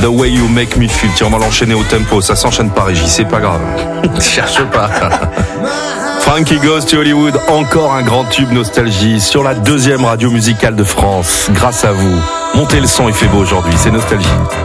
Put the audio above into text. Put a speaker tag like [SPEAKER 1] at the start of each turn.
[SPEAKER 1] The Way You Make Me Feel. Tiens, on va l'enchaîner au tempo. Ça s'enchaîne pas, Régis, c'est pas grave. Cherche pas. Frankie Goes to Hollywood, encore un grand tube nostalgie sur la deuxième radio musicale de France. Grâce à vous. Montez le son, il fait beau aujourd'hui, c'est Nostalgie.